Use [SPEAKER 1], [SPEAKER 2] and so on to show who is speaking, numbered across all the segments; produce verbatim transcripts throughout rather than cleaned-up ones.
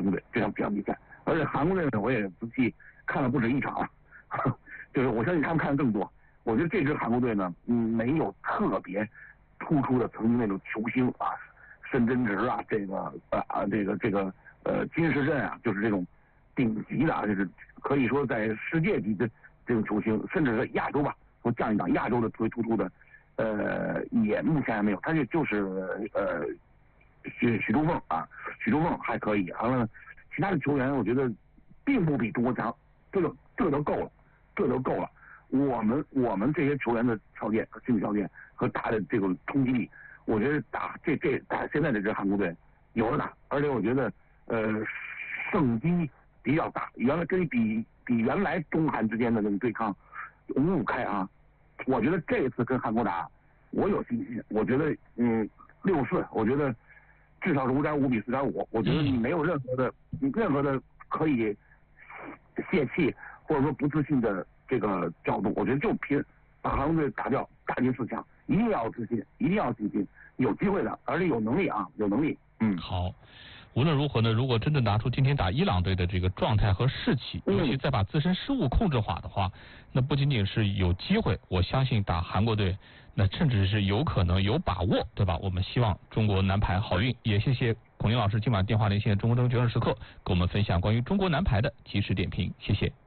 [SPEAKER 1] 国队这场这场比赛。而且韩国队呢，我也仔细看了不止一场啊，就是我相信他们看的更多。我觉得这支韩国队呢，嗯，没有特别突出的曾经那种球星啊，申真直啊，这个啊这个这个呃金世镇啊，就是这种顶级的啊，就是可以说在世界级的这种球星，甚至是亚洲吧，说降一档亚洲的特别突出的，呃，也目前还没有。他就就是呃许许忠凤啊，许忠凤还可以，完了其他的球员我觉得并不比中国强，这个这都够了，这都够了。我们我们这些球员的条件和身体条件和打的这个冲击力，我觉得打这这打现在这支韩国队有的打，而且我觉得呃胜机比较大，原来跟比比原来中韩之间的那种对抗五五开啊，我觉得这次跟韩国打我有信心，我觉得嗯六四，我觉得至少是五点五比四点五，我觉得你没有任何的任何的可以泄气或者说不自信的这个角度，我觉得就拼把韩国队打掉，打进四强，一定要有自信，一定要有信心，有机会的，而且有能力啊，有能力。嗯，
[SPEAKER 2] 好。无论如何呢，如果真的拿出今天打伊朗队的这个状态和士气，尤其再把自身失误控制好的话，那不仅仅是有机会，我相信打韩国队，那甚至是有可能有把握，对吧？我们希望中国男排好运，也谢谢孔林老师今晚电话连线中国争决胜时刻，给我们分享关于中国男排的及时点评，谢谢。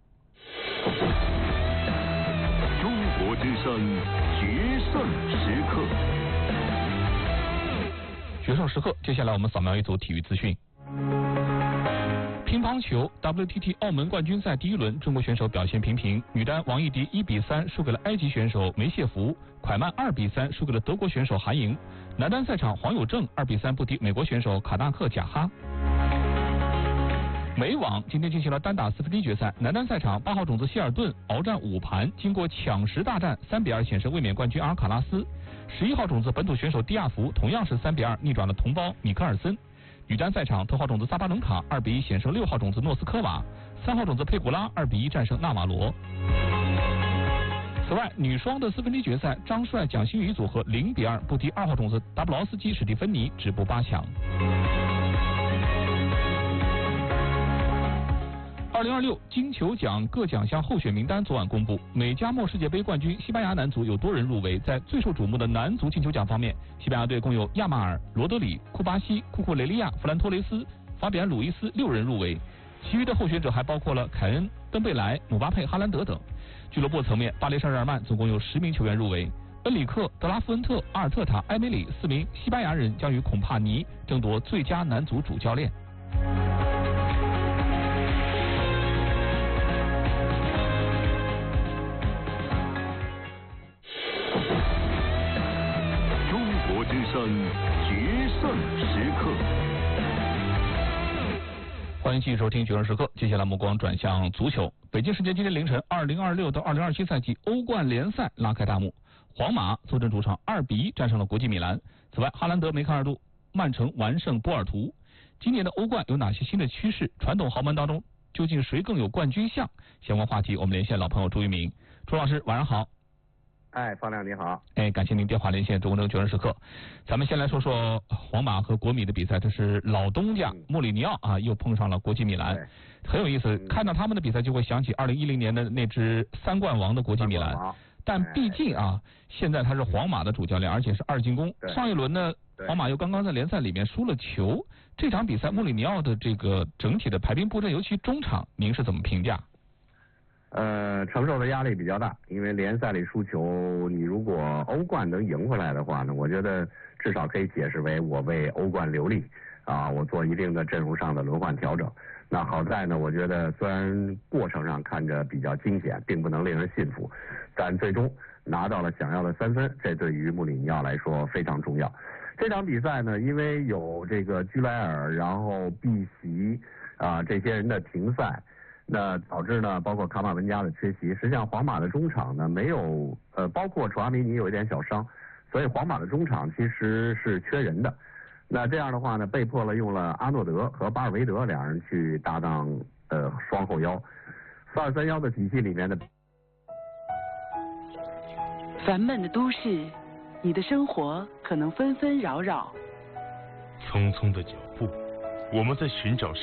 [SPEAKER 3] 中国之声决胜时刻。
[SPEAKER 2] 决胜时刻，接下来我们扫描一组体育资讯。乒乓球 W T T 澳门冠军赛第一轮，中国选手表现平平，女单王艺迪一比三输给了埃及选手梅谢弗，蒯曼二比三输给了德国选手韩莹。男单赛场，黄有正二比三不敌美国选手卡纳克贾哈。美网今天进行了单打四分之一决赛，男单赛场八号种子希尔顿鏖战五盘，经过抢十大战三比二险胜卫冕冠军阿尔卡拉斯。十一号种子本土选手迪亚福同样是三比二逆转了同胞米克尔森。女单赛场，头号种子萨巴伦卡二比一险胜六号种子诺斯科娃，三号种子佩古拉二比一战胜纳瓦罗。此外，女双的四分之一决赛，张帅蒋欣宇组合零比二不敌二号种子达布劳斯基史蒂芬妮，止步八强。二零二六金球奖各奖项候选名单昨晚公布，美加墨世界杯冠军西班牙男足有多人入围。在最受瞩目的男足金球奖方面，西班牙队共有亚马尔、罗德里、库巴西、库库雷利亚、弗兰托雷斯、法比安·鲁伊斯六人入围，其余的候选者还包括了凯恩、登贝莱、姆巴佩、哈兰德等。俱乐部层面，巴黎圣日耳曼总共有十名球员入围，恩里克、德拉夫恩特、阿尔特塔、埃梅里四名西班牙人将与孔帕尼争夺最佳男足主教练。
[SPEAKER 3] 之声决胜时刻，
[SPEAKER 2] 欢迎继续收听决胜时刻。接下来目光转向足球。北京时间今天凌晨，二零二六到二零二七赛季欧冠联赛拉开大幕，皇马坐镇主场二比一战胜了国际米兰。此外，哈兰德、梅开二度，曼城完胜波尔图。今年的欧冠有哪些新的趋势？传统豪门当中，究竟谁更有冠军相？相关话题，我们连线老朋友朱一鸣。朱老师，晚上好。
[SPEAKER 4] 哎，方亮你好。
[SPEAKER 2] 哎，感谢您电话连线中国争决胜时刻。咱们先来说说皇马和国米的比赛，这是老东家穆里尼奥啊，又碰上了国际米兰，很有意思。看到他们的比赛，就会想起二零一零年的那支三冠王的国际米兰。但毕竟啊，现在他是皇马的主教练，而且是二进宫。上一轮呢，皇马又刚刚在联赛里面输了球。这场比赛，穆里尼奥的这个整体的排兵布阵，尤其中场，您是怎么评价？
[SPEAKER 4] 呃，承受的压力比较大，因为联赛里输球，你如果欧冠能赢回来的话呢，我觉得至少可以解释为我为欧冠留力啊，我做一定的阵容上的轮换调整。那好在呢，我觉得虽然过程上看着比较惊险，并不能令人信服，但最终拿到了想要的三分，这对于穆里尼奥来说非常重要。这场比赛呢，因为有这个居莱尔，然后毕席啊这些人的停赛。那导致呢，包括卡马文加的缺席，实际上皇马的中场呢没有，呃，包括楚阿米尼有一点小伤，所以皇马的中场其实是缺人的。那这样的话呢，被迫了用了阿诺德和巴尔维德两人去搭档呃双后腰，四二三幺的体系里面的。
[SPEAKER 5] 烦闷的都市，你的生活可能纷纷扰扰。
[SPEAKER 6] 匆匆的脚步，我们在寻找